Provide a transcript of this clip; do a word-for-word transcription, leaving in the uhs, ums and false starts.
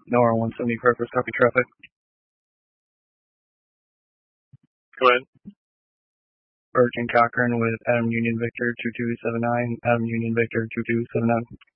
Nora one seventy Purpose, copy traffic. Go ahead. Virgin Cochran with Adam Union Victor two two seven nine, Adam Union Victor two two seven nine.